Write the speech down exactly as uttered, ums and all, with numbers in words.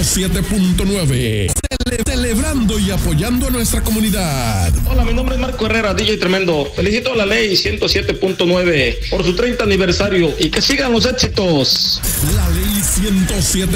siete punto nueve. Cele- celebrando y apoyando a nuestra comunidad. Hola, mi nombre es Marco Herrera, D J Tremendo. Felicito a la ley ciento siete punto nueve por su treinta aniversario y que sigan los éxitos. La ley ciento siete